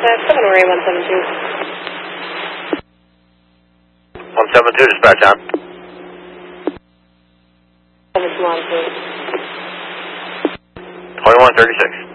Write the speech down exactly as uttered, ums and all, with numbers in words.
That's seven or eight, one seven two. one seven two, dispatch on. seven two on two. twenty-one thirty-six.